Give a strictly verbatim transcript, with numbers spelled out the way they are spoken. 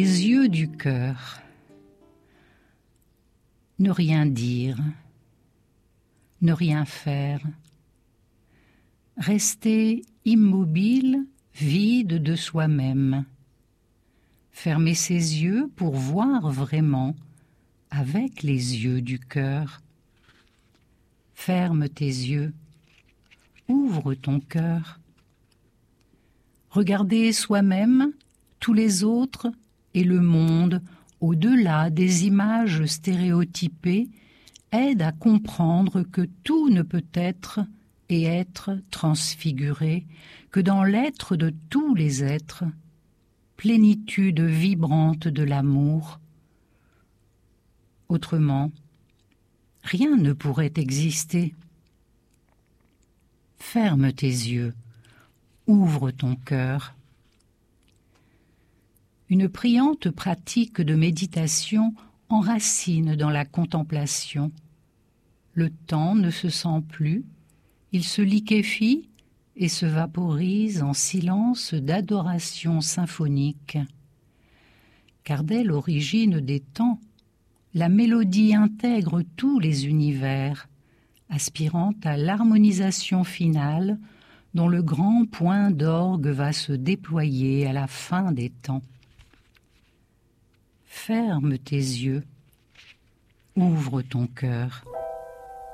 Les yeux du cœur. Ne rien dire, ne rien faire. Rester immobile, vide de soi-même. Fermer ses yeux pour voir vraiment avec les yeux du cœur. Ferme tes yeux, ouvre ton cœur. Regarder soi-même, tous les autres et le monde au-delà des images stéréotypées aide à comprendre que tout ne peut être et être transfiguré que dans l'être de tous les êtres, plénitude vibrante de l'amour. Autrement, rien ne pourrait exister. Ferme tes yeux, ouvre ton cœur. Une priante pratique de méditation enracine dans la contemplation. Le temps ne se sent plus, il se liquéfie et se vaporise en silence d'adoration symphonique. Car dès l'origine des temps, la mélodie intègre tous les univers, aspirant à l'harmonisation finale dont le grand point d'orgue va se déployer à la fin des temps. Ferme tes yeux, ouvre ton cœur.